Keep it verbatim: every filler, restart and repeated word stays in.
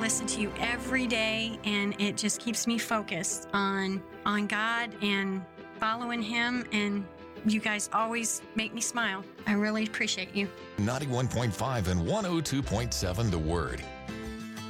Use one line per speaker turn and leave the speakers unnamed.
listen to you every day, and it just keeps me focused on on God and following Him, and you guys always make me smile. I really appreciate you.
ninety-one point five and one oh two point seven The Word.